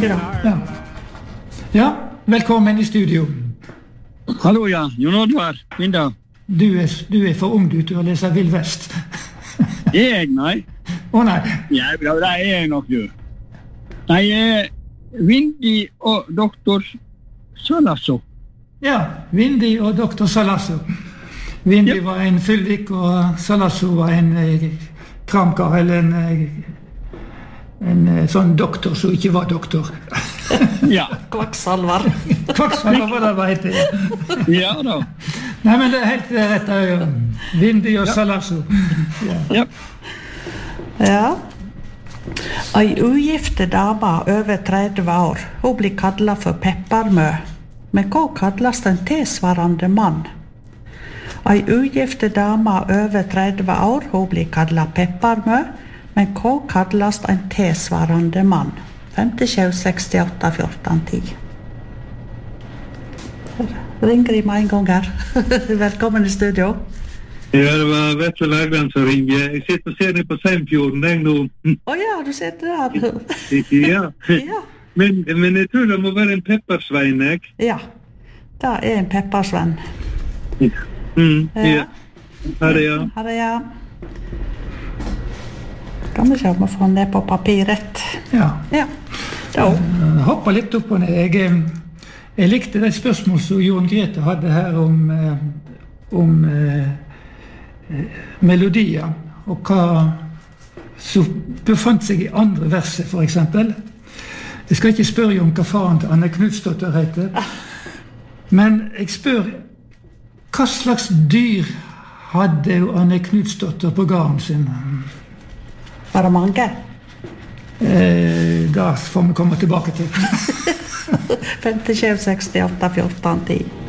Ikke da? Ja. Ja, velkommen I studio. Hallo, ja. Jon Oddvar, Vinda. Du er for ung til å lese Vill Vest. Jeg, nei. Nei. Ja, bra, det jeg nok, du. Nei, Vindi og doktor Salasso. Ja, Vindi og doktor Salasso. Vindi var en fyllik, og Salasso var en kramkar, eller en sånn doktor som ikke var doktor. Ja. Kvakksalvar. Kvakksalvar var det hva heter det. Ja da. Nei, men det helt rett. Vindi og Salasso. Ja. Ja. Ei ugifte dama over 30 år, hun blir kallet for pepparmø. Men hva kalles en tilsvarende mann? Ei ugifte dama over 30 år, hun blir kallet pepparmø. Men hva kalles en tilsvarende mann? 5768 14 10. Ringer med en gang her. Velkommen I studio. Ja, det var Vetle Lagland som ringer. Jeg sitter og ser ned på Seimfjorden, jeg nå. Ja, du sitter der. Ja. Ja. Men jeg tror det må være en peppersvein, jeg. Ja, det en peppersvenn. Ja. Ja. Her ja. Her ja. Skal vi se om vi får ned på papiret. Ja. Ja. Da. Hoppa litt opp og ned. Jeg likte det spørsmål som Jon Grete hadde her om melodier, og hva som befant seg I andre verset, for eksempel. Jeg skal ikke spørre om hva faren til Anne Knudsdotter heter, men jeg spør, hva slags dyr hadde Anne Knudsdotter på gården sin? Var det mange? Da får vi komme tilbake til. 5768 14 10.